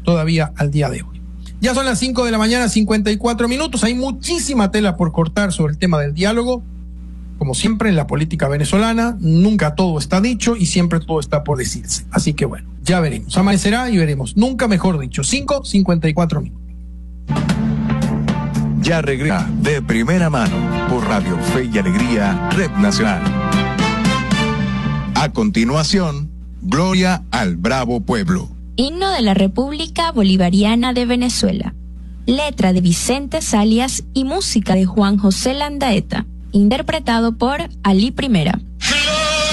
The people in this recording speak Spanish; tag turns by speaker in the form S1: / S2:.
S1: todavía al día de hoy. Ya son las 5 de la mañana, 54 minutos. Hay muchísima tela por cortar sobre el tema del diálogo. Como siempre en la política venezolana, nunca todo está dicho y siempre todo está por decirse. Así que bueno, ya veremos. Amanecerá y veremos. Nunca mejor dicho. 5:54 minutos.
S2: Ya regresa de primera mano por Radio Fe y Alegría, Red Nacional. A continuación, Gloria al Bravo Pueblo.
S3: Himno de la República Bolivariana de Venezuela. Letra de Vicente Salias y música de Juan José Landaeta. Interpretado por Ali Primera.